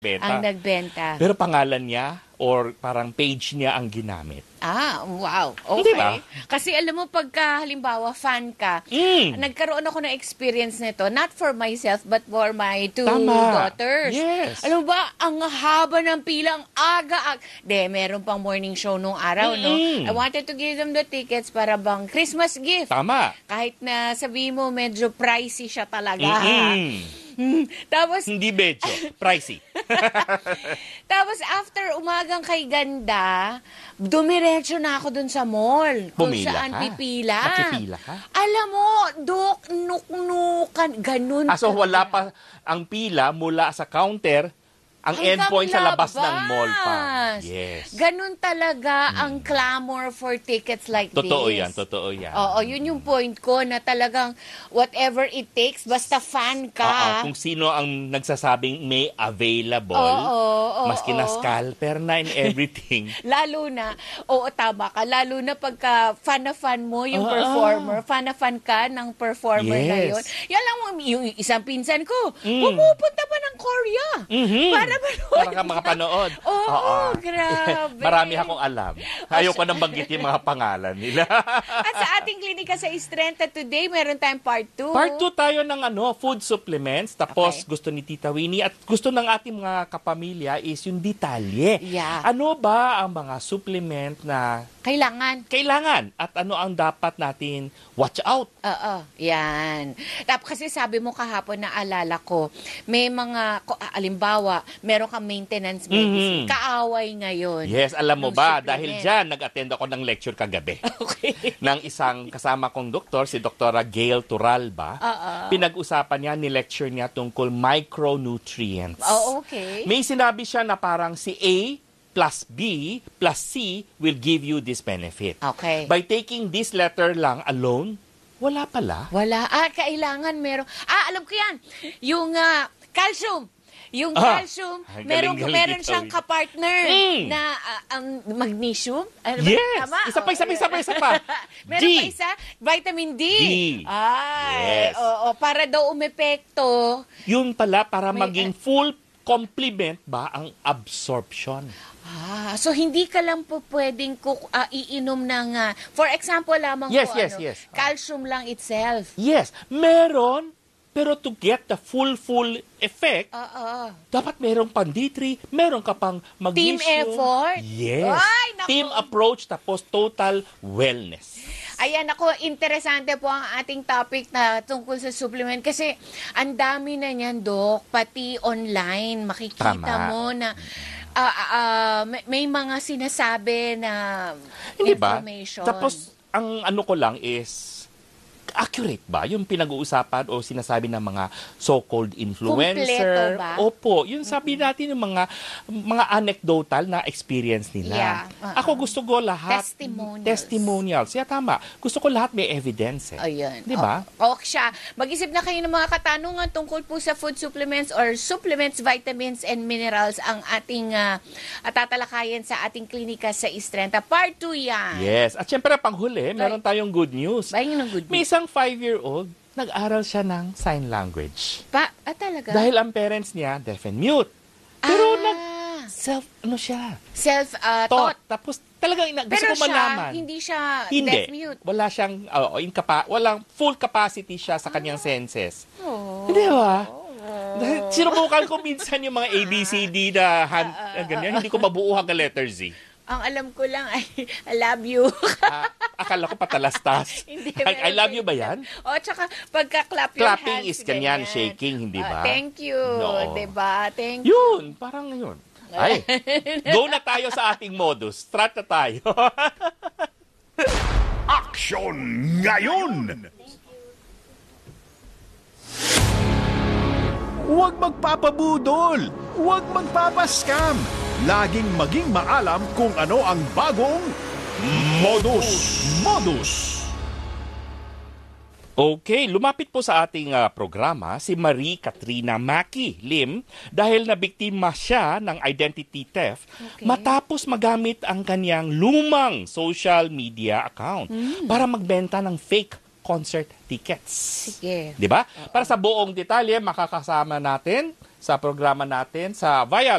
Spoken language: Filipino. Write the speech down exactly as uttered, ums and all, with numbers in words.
benta. Ang nagbenta. Pero pangalan niya or parang page niya ang ginamit. Ah, wow. Okay. Diba? Kasi alam mo, pagka halimbawa fan ka, Mm. nagkaroon ako ng experience nito, not for myself, but for my two Tama. daughters. Yes. Alam mo ba, ang haba ng pila, ang aga. Ag- De, meron pang morning show nung araw, no? Mm-mm. I wanted to give them the tickets para bang Christmas gift. Tama. Kahit na sabihin mo, medyo pricey siya talaga. Mm-mm. Hmm. Tapos, Hindi medyo. Pricey. Tapos after umagang kay ganda, dumiretso na ako dun sa mall. Kung Pumila saan ka? pipila. Nakipila ka? Alam mo, dok, nuk-nukan, ganun. Ah, so ka. wala pa ang pila mula sa counter, ang Hanggang endpoint sa labas ng labas. mall pa. Yes. Ganun talaga ang clamor for tickets like Totoo this. yan, totoo yan. Oo, yun yung point ko na talagang whatever it takes, basta fan ka. Oo, kung sino ang nagsasabing may available, Oo, oo, maski na oo. scalper na and everything. Lalo na, oo, tama ka, lalo na pagka fan na fan mo yung Oo. performer, fan na fan ka ng performer na Yes. yun. Yan lang yung, yung isang pinsan ko, Mm. pumupunta pa ng Korea. Mhm. Para manood. Para ka makapanood. Oo, grabe. Marami akong alam. Ayoko nang banggit yung mga pangalan nila. At sa ating klinika sa Istrenta today, meron tayong part two. Part two tayo ng ano, food supplements. Tapos Okay. gusto ni Tita Winnie at gusto ng ating mga kapamilya is yung detalye. Yeah. Ano ba ang mga supplement na Kailangan. kailangan at ano ang dapat natin watch out? Oo, yan. Tapos kasi sabi mo kahapon na alala ko, may mga, ko- ah, alimbawa, meron kang maintenance medicine. Mhm. Kaaway ngayon. Yes, alam mo ng ba, supplement. dahil dyan, nag-attend ako ng lecture kagabi Okay. ng isang kasama kong doktor, si Doktora Gail Turalba. Oo. Pinag-usapan niya, ni-lecture niya tungkol micronutrients. Oh, okay. May sinabi siya na parang si A plus B plus C will give you this benefit. Okay. By taking this letter lang alone, wala pala. Wala. Ah, kailangan meron. Ah, alam ko yan. Yung ah, calcium. Yung Ah, calcium, ay, meron, galing-galing meron dito, siyang eh. kapartner Mm. na ah, ang magnesium. Ano ba? Yes! Tama? Isa pa, isa pa, isa pa, isa pa. Meron D. pa isa, vitamin D. D. Ay, Yes. oo, para daw umepekto. Yun pala, para May- maging full complement ba ang absorption. Ah, so hindi ka lang po pwedeng kuk- ah, iinom ng, ah, for example lamang Yes, po, yes, ano, yes. calcium lang itself. Yes, meron, pero to get the full, full effect, Oo. dapat meron pang D three, meron ka pang magnesium. Team effort? Yes. Ay, naku. Team approach, tapos total wellness. Ayan ako, interesante po ang ating topic na tungkol sa supplement kasi ang dami na niyan, Dok, pati online, makikita Tama. mo na ah, ah, ah, may, may mga sinasabi na Hindi ba? information. Tapos, ang ano ko lang is, accurate ba yung pinag-uusapan o sinasabi ng mga so-called influencer? Kumpleto ba? Opo, yun sabi natin yung mga mga anecdotal na experience nila. Yeah, uh-uh. Ako gusto ko lahat Testimonials. testimonials. Yeah, tama. Gusto ko lahat may evidence eh. Ayun. Di ba? O, o siya, mag-isip na kayo ng mga katanungan tungkol po sa food supplements or supplements, vitamins, and minerals ang ating uh, tatalakayan sa ating klinika sa Istrenta. Part two yan. Yes. At syempre, panghuli, meron tayong good news. Bayan ng good May news. isang five-year-old, nag-aral siya ng sign language. Pa, ah, talaga? Dahil ang parents niya, deaf and mute. Pero Ah. nag self, ano siya? Self-taught. Taught. Tapos talagang ina- gusto Pero ko malaman. siya, hindi siya Hindi. deaf-mute. Wala siyang, uh, incapa- walang full capacity siya sa kanyang senses. Oh. Hindi ba? Dahil sinubukan ko minsan yung mga A B C D na hand, na ganyan. Hindi ko mabuo hanggang letter Z. Ang alam ko lang ay, I love you. Ah, akala ko patalastas. Hindi, I, I love you ba yan? O, tsaka pagka-clap your Clapping hands. is ganyan, shaking, hindi Ah, ba? thank you. No. Diba? Thank you. Yun, parang yun. Ay, go na tayo sa ating modus. Start na tayo. Aksyon ngayon! Huwag magpapabudol! Huwag magpapaskam! Laging maging maalam kung ano ang bagong Modus! Modus! Okay, lumapit po sa ating ah, programa si Marie Katrina Maki Lim dahil nabiktima siya ng identity theft Okay. matapos magamit ang kanyang lumang social media account para magbenta ng fake concert tickets. Sige. 'Di ba? Para sa buong detalye makakasama natin sa programa natin sa via